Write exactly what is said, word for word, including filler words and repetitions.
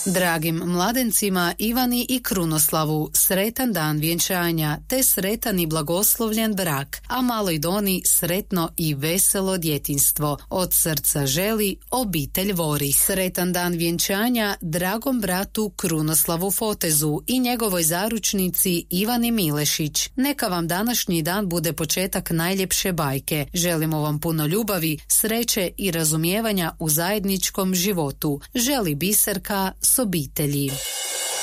Dragim mladencima Ivani i Krunoslavu sretan dan vjenčanja te sretan i blagoslovljen brak, a maloj Doni sretno i veselo djetinjstvo. Od srca želi obitelj Vorih. Sretan dan vjenčanja dragom bratu Krunoslavu Fotezu i njegovoj zaručnici Ivani Milešić. Neka vam današnji dan bude početak najljepše bajke. Želimo vam puno ljubavi, sreće i razumijevanja u zajedničkom životu. Želi Biserka s obitelji.